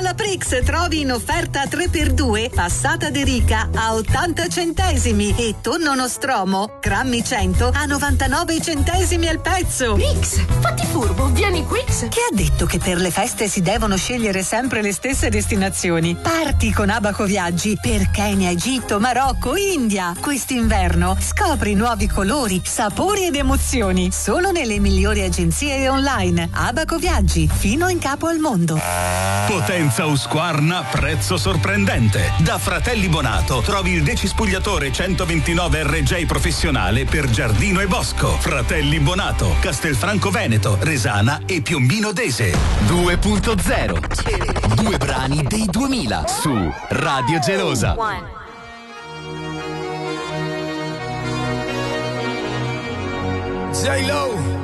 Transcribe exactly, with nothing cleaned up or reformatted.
Alla Prix trovi in offerta tre per due passata de rica a ottanta centesimi e tonno nostromo grammi cento a novantanove centesimi al pezzo. Prix, fatti furbo, vieni qui. Chi ha detto che per le feste si devono scegliere sempre le stesse destinazioni? Parti con Abaco Viaggi per Kenya, Egitto, Marocco, India. Quest'inverno scopri nuovi colori, sapori ed emozioni solo nelle migliori agenzie online. Abaco Viaggi, fino in capo al mondo. Potenza Husqvarna, prezzo sorprendente. Da Fratelli Bonato trovi il decispugliatore centoventinove R J professionale per giardino e bosco. Fratelli Bonato, Castelfranco Veneto, Resana e Piombino Dese. due punto zero. Due brani dei duemila su Radio Gelosa. J-Lo